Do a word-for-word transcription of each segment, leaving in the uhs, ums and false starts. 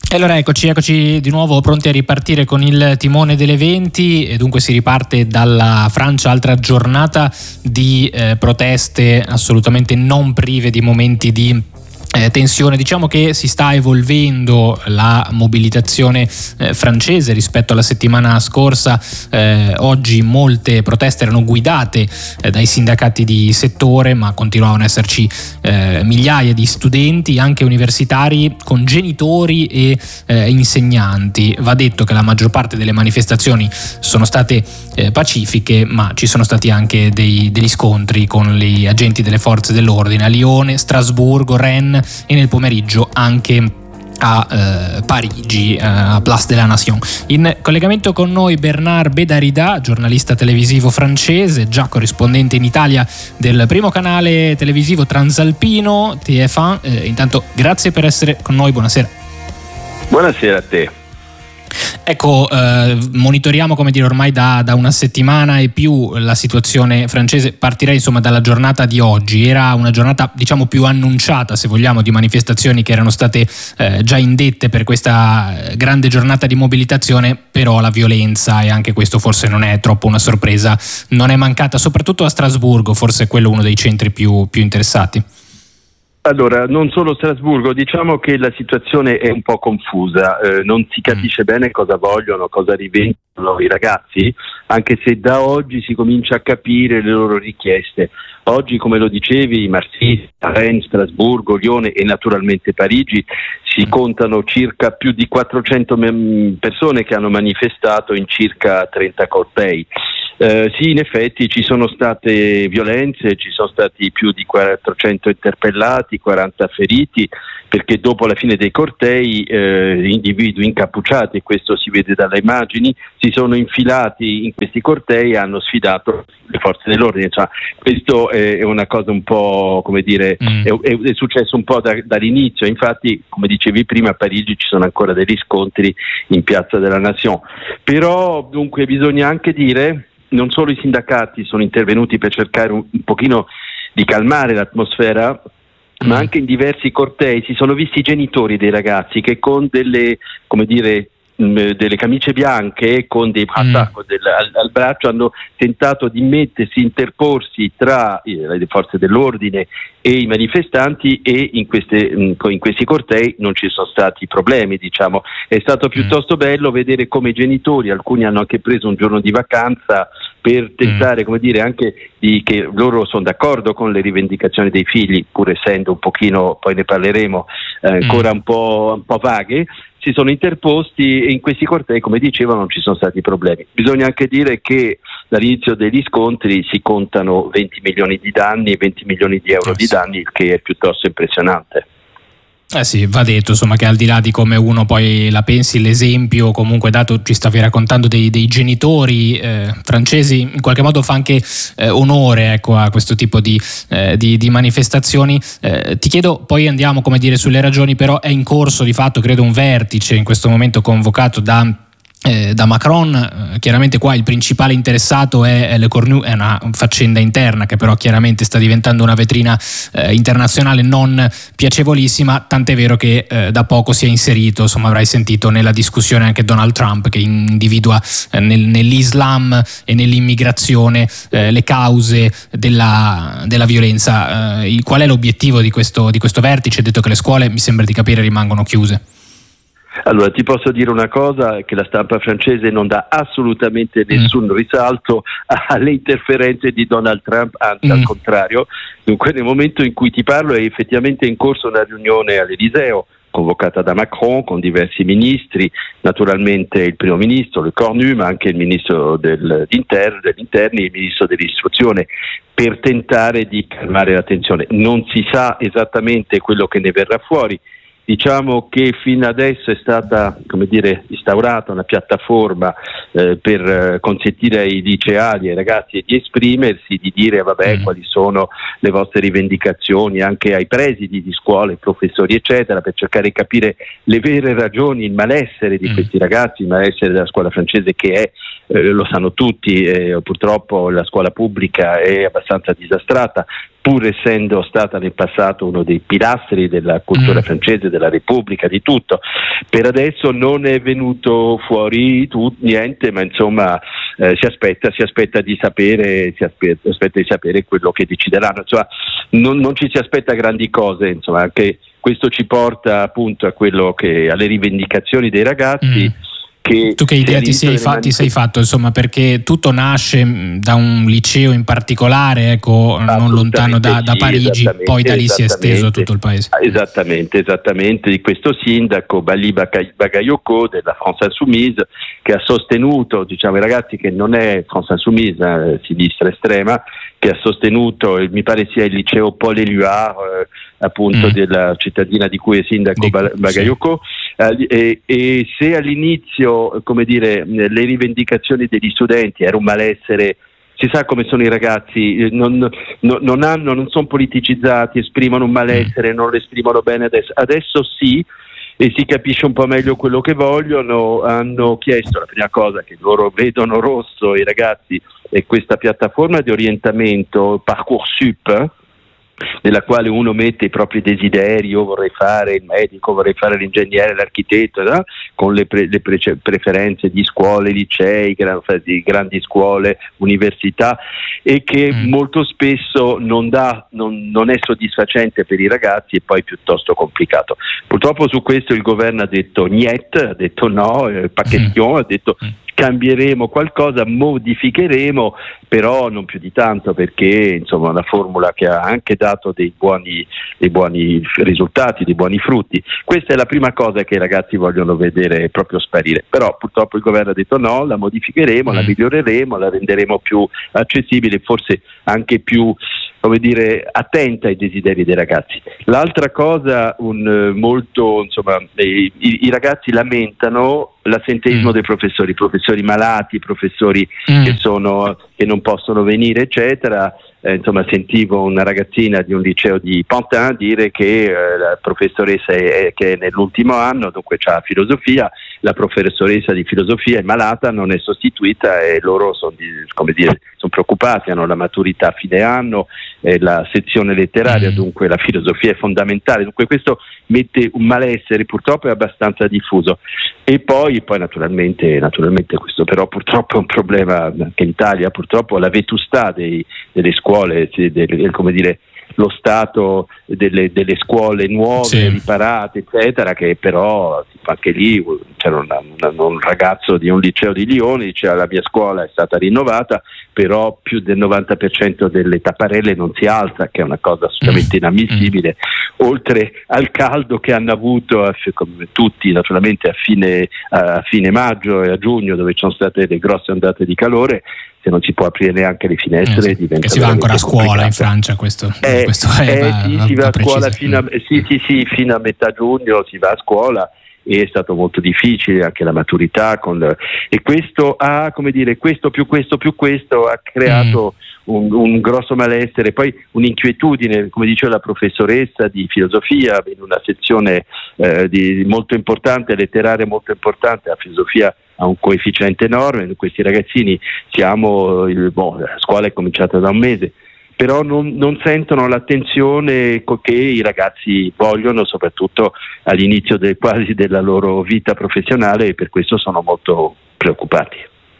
E allora eccoci, eccoci di nuovo pronti a ripartire con il timone delle venti e dunque si riparte dalla Francia, altra giornata di eh, proteste assolutamente non prive di momenti di Eh, tensione. Diciamo che si sta evolvendo la mobilitazione eh, francese rispetto alla settimana scorsa. Eh, oggi molte proteste erano guidate eh, dai sindacati di settore, ma continuavano ad esserci eh, migliaia di studenti, anche universitari, con genitori e eh, insegnanti. Va detto che la maggior parte delle manifestazioni sono state eh, pacifiche, ma ci sono stati anche dei, degli scontri con gli agenti delle forze dell'ordine a Lione, Strasburgo, Rennes e nel pomeriggio anche a eh, Parigi, eh, a Place de la Nation. In collegamento con noi Bernard Bédarida, giornalista televisivo francese, già corrispondente in Italia del primo canale televisivo transalpino T F uno. Eh, intanto grazie per essere con noi, buonasera. Buonasera a te. Ecco, eh, monitoriamo, come dire, ormai da, da una settimana e più la situazione francese. Partirei insomma dalla giornata di oggi. Era una giornata, diciamo, più annunciata, se vogliamo, di manifestazioni che erano state eh, già indette per questa grande giornata di mobilitazione, però la violenza, e anche questo forse non è troppo una sorpresa, non è mancata, soprattutto a Strasburgo, forse è quello uno dei centri più, più interessati. Allora, non solo Strasburgo, diciamo che la situazione è un po' confusa, eh, non si capisce mm. bene cosa vogliono, cosa rivendicano i ragazzi, anche se da oggi si comincia a capire le loro richieste. Oggi, come lo dicevi, Marsiglia, Rennes, Strasburgo, Lione e naturalmente Parigi, si mm. contano circa più di quattrocento persone che hanno manifestato in circa trenta cortei. Eh, sì, in effetti ci sono state violenze, ci sono stati più di quattrocento interpellati, quaranta feriti, perché dopo la fine dei cortei eh, individui incappucciati, e questo si vede dalle immagini, si sono infilati in questi cortei e hanno sfidato le forze dell'ordine. Cioè, questo è una cosa un po', come dire, mm. è, è, è successo un po' da, dall'inizio. Infatti, come dicevi prima, a Parigi ci sono ancora degli scontri in Piazza della Nation. Però dunque bisogna anche dire, non solo i sindacati sono intervenuti per cercare un, un pochino di calmare l'atmosfera, mm. ma anche in diversi cortei si sono visti i genitori dei ragazzi che con delle, come dire, mh, delle camicie bianche, con dei attacchi mm. al, al braccio, hanno tentato di mettersi, interporsi tra eh, le forze dell'ordine e i manifestanti, e in, queste, in questi cortei non ci sono stati problemi, diciamo. È stato piuttosto mm. bello vedere come i genitori, alcuni hanno anche preso un giorno di vacanza per tentare, mm. come dire, anche di, che loro sono d'accordo con le rivendicazioni dei figli, pur essendo un pochino, poi ne parleremo, eh, ancora mm. un po', un po' vaghe, si sono interposti, e in questi cortei, come dicevo, non ci sono stati problemi. Bisogna anche dire che dall'inizio degli scontri si contano venti milioni di danni, venti milioni di euro oh, di sì. danni, il che è piuttosto impressionante. Eh sì, va detto insomma che al di là di come uno poi la pensi, l'esempio comunque dato, ci stavi raccontando dei, dei genitori eh, francesi, in qualche modo fa anche eh, onore, ecco, a questo tipo di, eh, di, di manifestazioni. Eh, ti chiedo, poi andiamo, come dire, sulle ragioni, però è in corso di fatto, credo, un vertice in questo momento convocato da Eh, da Macron. Eh, chiaramente qua il principale interessato è, è Le Cornu, è una faccenda interna che però chiaramente sta diventando una vetrina eh, internazionale non piacevolissima, tant'è vero che eh, da poco si è inserito, insomma avrai sentito, nella discussione anche Donald Trump, che individua eh, nel, nell'Islam e nell'immigrazione eh, le cause della, della violenza. Eh, qual è l'obiettivo di questo, di questo vertice? Detto che le scuole, mi sembra di capire, rimangono chiuse. Allora, ti posso dire una cosa, che la stampa francese non dà assolutamente nessun mm. risalto alle interferenze di Donald Trump, anzi mm. al contrario. Dunque, nel momento in cui ti parlo è effettivamente in corso una riunione all'Eliseo, convocata da Macron con diversi ministri, naturalmente il primo ministro, Le Cornu, ma anche il ministro del, dell'interno, dell'interni e il ministro dell'istruzione, per tentare di calmare la tensione. Non si sa esattamente quello che ne verrà fuori. Diciamo che fino adesso è stata, come dire, instaurata una piattaforma eh, per eh, consentire ai liceali, ai ragazzi di esprimersi, di dire vabbè mm. quali sono le vostre rivendicazioni, anche ai presidi di scuole, professori eccetera, per cercare di capire le vere ragioni, il malessere di mm. questi ragazzi, il malessere della scuola francese, che è, eh, lo sanno tutti, eh, purtroppo la scuola pubblica è abbastanza disastrata, pur essendo stata nel passato uno dei pilastri della cultura mm. francese, della Repubblica, di tutto. Per adesso non è venuto fuori tu, niente, ma insomma eh, si aspetta, si aspetta di sapere, si aspetta, aspetta di sapere quello che decideranno. Insomma, non, non ci si aspetta grandi cose, insomma, anche questo ci porta appunto a quello che alle rivendicazioni dei ragazzi. Mm. Che tu che idea ti sei, fa, ti sei fatto, insomma, perché tutto nasce da un liceo in particolare, ecco, non lontano da, da Parigi, poi da lì si è esteso a tutto il paese. Esattamente, esattamente, di questo sindaco Bali Bagayoko della France Insoumise, che ha sostenuto, diciamo, i ragazzi, che non è France Insoumise, eh, sinistra estrema, che ha sostenuto, mi pare sia il liceo Paul Éluard, eh, appunto mm. della cittadina di cui è sindaco di, Bagayoko, sì. eh, e, e se all'inizio, come dire, le rivendicazioni degli studenti era un malessere, si sa come sono i ragazzi, non, non, non hanno, non sono politicizzati, esprimono un malessere, mm. non lo esprimono bene adesso, adesso sì, e si capisce un po' meglio quello che vogliono. Hanno chiesto, la prima cosa che loro vedono rosso, i ragazzi, è questa piattaforma di orientamento Parcoursup, nella quale uno mette i propri desideri, io vorrei fare il medico, vorrei fare l'ingegnere, l'architetto, no? Con le, pre, le pre, preferenze di scuole, licei, gran, di grandi scuole, università, e che mm. molto spesso non, dà, non, non è soddisfacente per i ragazzi e poi piuttosto complicato. Purtroppo su questo il governo ha detto niet, ha detto no, eh, pas question, mm. ha detto mm. cambieremo qualcosa, modificheremo, però non più di tanto, perché insomma una formula che ha anche dato dei buoni, dei buoni risultati, dei buoni frutti. Questa è la prima cosa che i ragazzi vogliono vedere proprio sparire, però purtroppo il governo ha detto no, la modificheremo, mm. la miglioreremo, la renderemo più accessibile, forse anche più, come dire, attenta ai desideri dei ragazzi. L'altra cosa, un, molto, insomma, i, i, i ragazzi lamentano l'assenteismo mm. dei professori, professori malati, professori mm. che sono che non possono venire, eccetera. Eh, insomma, sentivo una ragazzina di un liceo di Pantin dire che eh, la professoressa è, che è nell'ultimo anno, dunque c'ha filosofia, la professoressa di filosofia è malata, non è sostituita, e loro sono, come dire, sono preoccupati, hanno la maturità a fine anno, eh, la sezione letteraria, mm. dunque la filosofia è fondamentale, dunque questo mette un malessere, purtroppo è abbastanza diffuso. E poi, poi naturalmente, naturalmente questo però purtroppo è un problema anche in Italia, purtroppo la vetustà dei, delle scuole, del, come dire, lo stato delle, delle scuole nuove, sì. riparate, eccetera, che però anche lì c'era una, una, un ragazzo di un liceo di Lione, diceva la mia scuola è stata rinnovata, però più del novanta per cento delle tapparelle non si alza, che è una cosa assolutamente inammissibile, mm. oltre al caldo che hanno avuto, come tutti naturalmente, a fine, a fine maggio e a giugno, dove ci sono state delle grosse ondate di calore. Se non si può aprire neanche le finestre, eh sì, diventa che si va ancora a scuola complicato. In Francia, questo, eh, questo è eh, va, sì, va, si va, va a scuola preciso. fino a, sì, sì, sì, fino a metà giugno si va a scuola, e è stato molto difficile anche la maturità con, e questo ha, come dire, questo più questo più questo ha creato mm. un, un grosso malessere, poi un'inquietudine, come diceva la professoressa di filosofia in una sezione eh, di, molto importante, letteraria molto importante. La filosofia ha un coefficiente enorme, questi ragazzini siamo, il, boh, la scuola è cominciata da un mese, però non, non sentono l'attenzione che i ragazzi vogliono, soprattutto all'inizio del, quasi della loro vita professionale, e per questo sono molto preoccupati.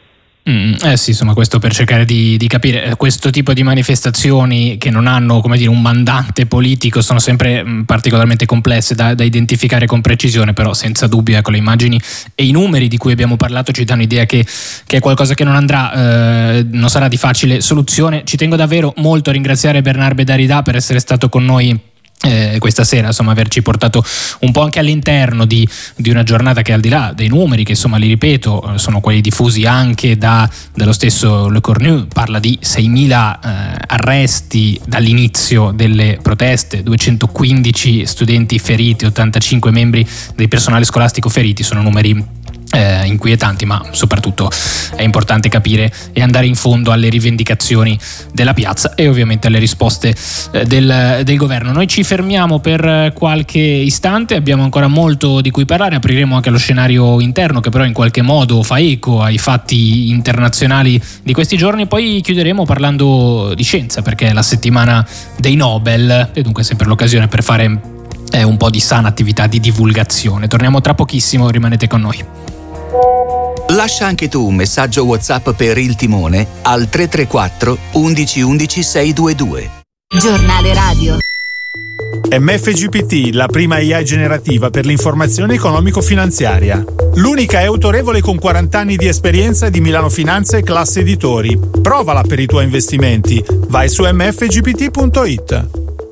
Mm, eh sì, insomma, questo per cercare di, di capire questo tipo di manifestazioni che non hanno, come dire, un mandante politico, sono sempre mh, particolarmente complesse da, da identificare con precisione, però senza dubbio, ecco, le immagini e i numeri di cui abbiamo parlato ci danno idea che, che è qualcosa che non andrà, eh, non sarà di facile soluzione. Ci tengo davvero molto a ringraziare Bernarbe Darida per essere stato con noi Eh, questa sera, insomma, averci portato un po' anche all'interno di, di una giornata che, al di là dei numeri, che insomma, li ripeto, sono quelli diffusi anche da, dallo stesso Le Cornu, parla di seimila eh, arresti dall'inizio delle proteste, duecentoquindici studenti feriti, ottantacinque membri del personale scolastico feriti, sono numeri Eh, inquietanti, ma soprattutto è importante capire e andare in fondo alle rivendicazioni della piazza e ovviamente alle risposte eh, del, del governo. Noi ci fermiamo per qualche istante, abbiamo ancora molto di cui parlare, apriremo anche lo scenario interno che però in qualche modo fa eco ai fatti internazionali di questi giorni, poi chiuderemo parlando di scienza perché è la settimana dei Nobel e dunque sempre l'occasione per fare eh, un po' di sana attività di divulgazione. Torniamo tra pochissimo, rimanete con noi. Lascia anche tu un messaggio WhatsApp per Il Timone al tre tre quattro undici undici seicentoventidue. Giornale radio. M F G P T, la prima I A generativa per l'informazione economico-finanziaria. L'unica è autorevole con quaranta anni di esperienza di Milano Finanza e Classe Editori. Provala per i tuoi investimenti. Vai su m f g p t punto i t.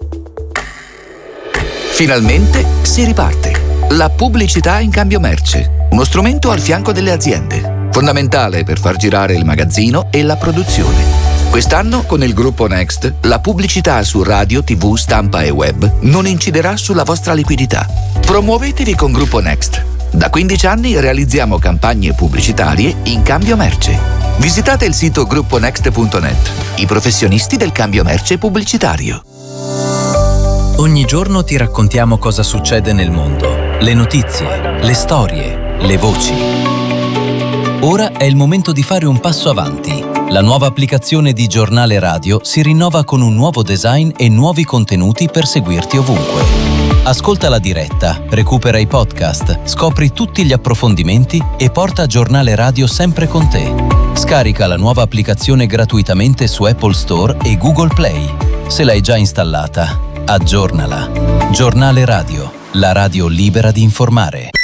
Finalmente si riparte. La pubblicità in cambio merce. Uno strumento al fianco delle aziende, fondamentale per far girare il magazzino e la produzione. Quest'anno, con il gruppo Next, la pubblicità su radio, tivù, stampa e web non inciderà sulla vostra liquidità. Promuovetevi con Gruppo Next. Da quindici anni realizziamo campagne pubblicitarie in cambio merce. Visitate il sito gruppo next punto net, i professionisti del cambio merce pubblicitario. Ogni giorno ti raccontiamo cosa succede nel mondo, le notizie, le storie, le voci. Ora è il momento di fare un passo avanti. La nuova applicazione di Giornale Radio si rinnova con un nuovo design e nuovi contenuti per seguirti ovunque. Ascolta la diretta, recupera i podcast, scopri tutti gli approfondimenti e porta Giornale Radio sempre con te. Scarica la nuova applicazione gratuitamente su Apple Store e Google Play. Se l'hai già installata, aggiornala. Giornale Radio, la radio libera di informare.